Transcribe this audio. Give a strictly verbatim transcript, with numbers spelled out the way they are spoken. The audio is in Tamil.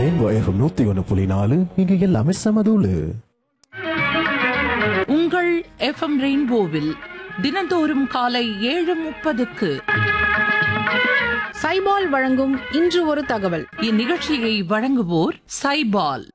ரெயின்போ எஃப்எம் நூத்தி ஒன்று புள்ளி நாலு இங்க எல்லாமே சமதூளு. உங்கள் எஃப்எம் ரெயின்போவில் தினந்தோறும் காலை ஏழு முப்பதுக்கு சைபால் வழங்கும் இன்று ஒரு தகவல். இந்நிகழ்ச்சியை வழங்குவோர் சைபால்.